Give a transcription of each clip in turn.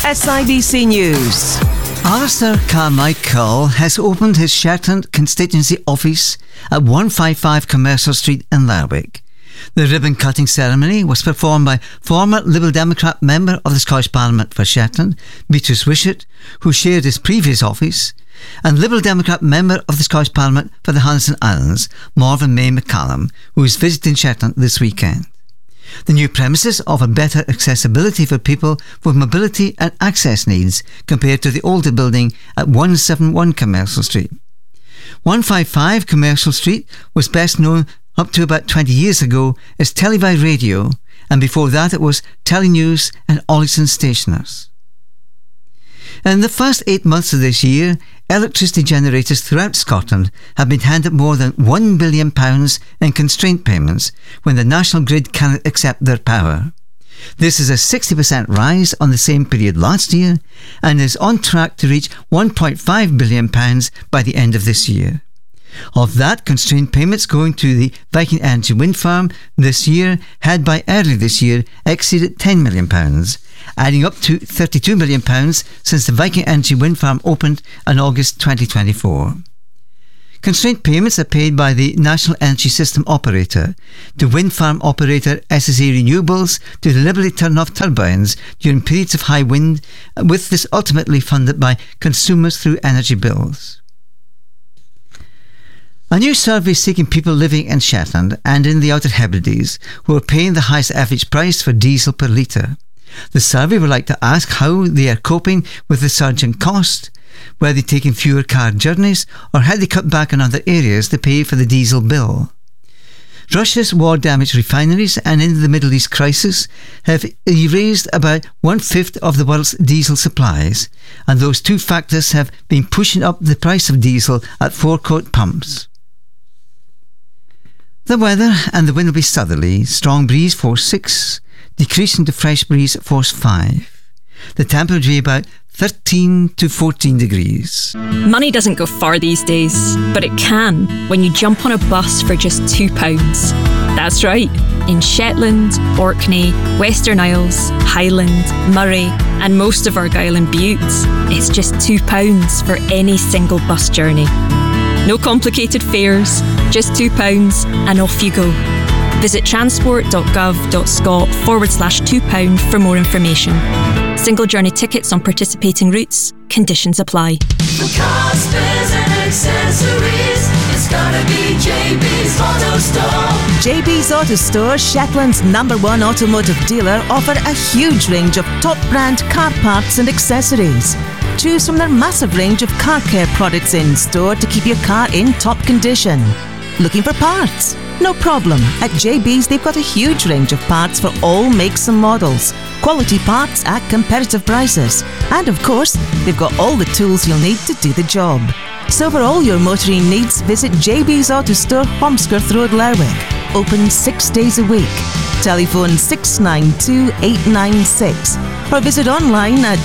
SIBC News. Alistair Carmichael has opened his Shetland constituency office at 155 Commercial Street in Lerwick. The ribbon-cutting ceremony was performed by former Liberal Democrat member of the Scottish Parliament for Shetland, Beatrice Wishart, who shared his previous office, and Liberal Democrat member of the Scottish Parliament for the Hannison Islands, Morven May McCallum, who is visiting Shetland this weekend. The new premises offer better accessibility for people with mobility and access needs compared to the older building at 171 Commercial Street. 155 Commercial Street was best known up to about 20 years ago as Televide Radio, and before that it was Telenews and Ollison Stationers. In the first 8 months of this year, electricity generators throughout Scotland have been handed more than £1 billion in constraint payments when the national grid cannot accept their power. This is a 60% rise on the same period last year and is on track to reach £1.5 billion by the end of this year. Of that, constraint payments going to the Viking Energy wind farm this year had by early this year exceeded £10 million, adding up to £32 million since the Viking Energy wind farm opened in August 2024. Constraint payments are paid by the National Energy System Operator to wind farm operator SSE Renewables to deliberately turn off turbines during periods of high wind, with this ultimately funded by consumers through energy bills. A new survey seeking people living in Shetland and in the Outer Hebrides who are paying the highest average price for diesel per litre. The survey would like to ask how they are coping with the surge in cost, whether they're taking fewer car journeys or how they cut back on other areas to pay for the diesel bill. Russia's war-damaged refineries and in the Middle East crisis have erased about 1/5 of the world's diesel supplies, and those two factors have been pushing up the price of diesel at forecourt pumps. The weather and the wind will be southerly, strong breeze force 6, decreasing to fresh breeze force 5. The temperature will be about 13 to 14 degrees. Money doesn't go far these days, but it can when you jump on a bus for just £2. That's right, in Shetland, Orkney, Western Isles, Highland, Murray and most of Argyll and Bute, it's just £2 for any single bus journey. No complicated fares, just £2 and off you go. Visit transport.gov.scot/£2 for more information. Single journey tickets on participating routes. Conditions apply. For cars, spares and accessories, it's gotta be JB's Auto Store. JB's Auto Store, Shetland's #1 automotive dealer, offer a huge range of top brand car parts and accessories. Choose from their massive range of car care products in store to keep your car in top condition. Looking for parts? No problem. At JB's they've got a huge range of parts for all makes and models. Quality parts at competitive prices. And of course, they've got all the tools you'll need to do the job. So for all your motoring needs, visit JB's Auto Store, Holmskirth Road, Lerwick. Open 6 days a week. Telephone 692 896 or visit online at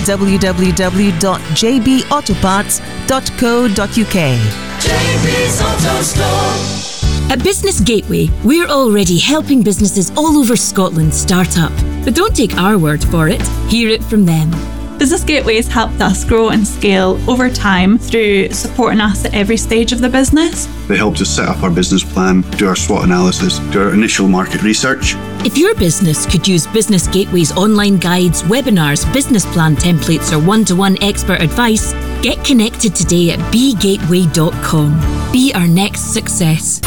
www.jbautoparts.co.uk. JB's Auto Store. At Business Gateway, we're already helping businesses all over Scotland start up. But don't take our word for it, hear it from them. Business Gateway has helped us grow and scale over time through supporting us at every stage of the business. They helped us set up our business plan, do our SWOT analysis, do our initial market research. If your business could use Business Gateway's online guides, webinars, business plan templates or one-to-one expert advice, get connected today at begateway.com. Be our next success.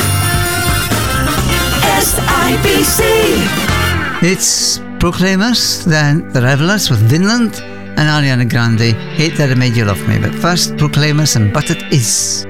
SIBC. It's Proclaimers, then The Revellers with Vinland and Ariana Grande, Hate That I Made You Love Me. But first, Proclaimers and But It Is.